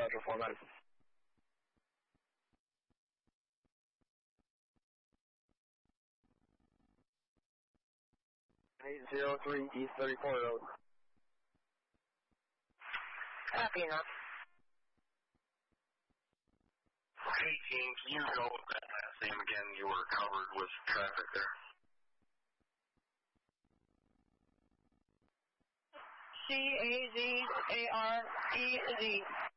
Delta 49. 803 East 34 Road. Copy enough. Hey team, can you go with that last name again? You were covered with traffic there. C-A-Z-A-R-E-Z.